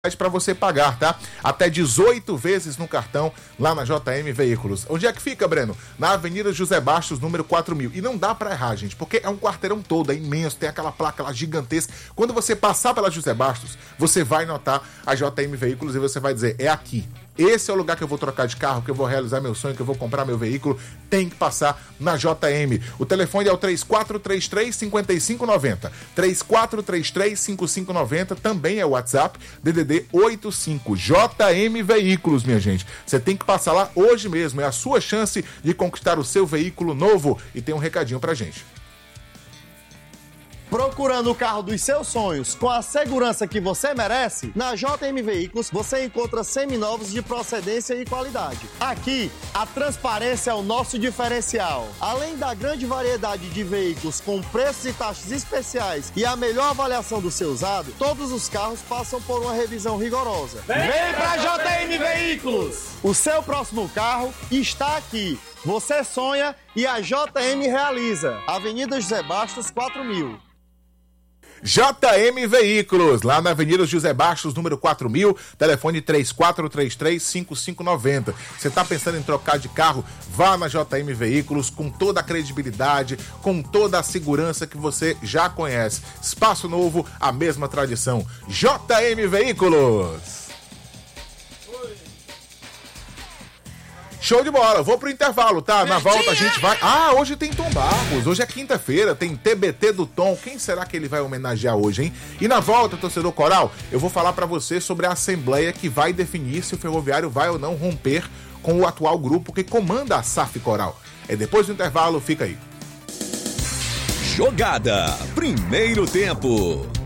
para você pagar, tá? Até 18 vezes no cartão lá na JM Veículos. Onde é que fica, Breno? Na Avenida José Bastos, número 4000. E não dá para errar, gente, porque é um quarteirão todo, é imenso, tem aquela placa lá gigantesca. Quando você passar pela José Bastos, você vai notar a JM Veículos e você vai dizer, é aqui. Esse é o lugar que eu vou trocar de carro, que eu vou realizar meu sonho, que eu vou comprar meu veículo. Tem que passar na JM. O telefone é o 3433-5590. 3433-5590. Também é o WhatsApp, DDD 85. JM Veículos, minha gente. Você tem que passar lá hoje mesmo. É a sua chance de conquistar o seu veículo novo. E tem um recadinho pra gente. Procurando o carro dos seus sonhos com a segurança que você merece? Na JM Veículos você encontra seminovos de procedência e qualidade. Aqui, a transparência é o nosso diferencial. Além da grande variedade de veículos com preços e taxas especiais e a melhor avaliação do seu usado, todos os carros passam por uma revisão rigorosa. Vem pra JM Veículos! O seu próximo carro está aqui. Você sonha e a JM realiza. Avenida José Bastos, 4000. JM Veículos, lá na Avenida José Bastos, número 4000, telefone 3433-5590. Você está pensando em trocar de carro? Vá na JM Veículos com toda a credibilidade, com toda a segurança que você já conhece. Espaço novo, a mesma tradição. JM Veículos. Show de bola, vou pro intervalo, tá? Na volta a gente vai... hoje tem Tom Barros, hoje é quinta-feira, tem TBT do Tom. Quem será que ele vai homenagear hoje, hein? E na volta, torcedor coral, eu vou falar pra você sobre a assembleia que vai definir se o Ferroviário vai ou não romper com o atual grupo que comanda a SAF Coral. É depois do intervalo, fica aí. Jogada, primeiro tempo.